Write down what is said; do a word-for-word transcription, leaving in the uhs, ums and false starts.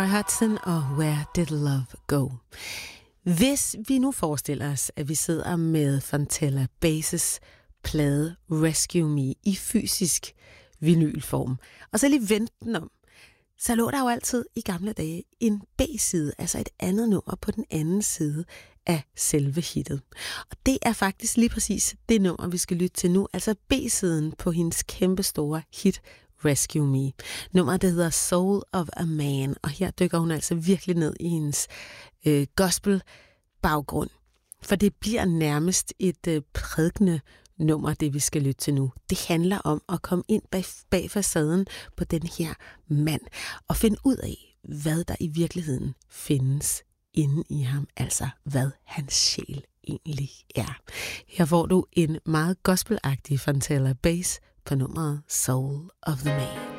Hudson og Where Did Love Go? Hvis vi nu forestiller os, at vi sidder med Fontella Bass' plade Rescue Me i fysisk vinylform, og så lige vente den om, så lå der jo altid i gamle dage en B-side, altså et andet nummer på den anden side af selve hittet. Og det er faktisk lige præcis det nummer, vi skal lytte til nu, altså B-siden på hendes kæmpestore hit Rescue Me. Nummeret, det hedder Soul of a Man, og her dykker hun altså virkelig ned i hendes øh, gospel-baggrund. For det bliver nærmest et øh, prædikende nummer, det vi skal lytte til nu. Det handler om at komme ind bag, bag facaden på den her mand, og finde ud af, hvad der i virkeligheden findes inde i ham, altså hvad hans sjæl egentlig er. Her får du en meget gospelagtig Fontella Bass på nummeret Soul of the Man.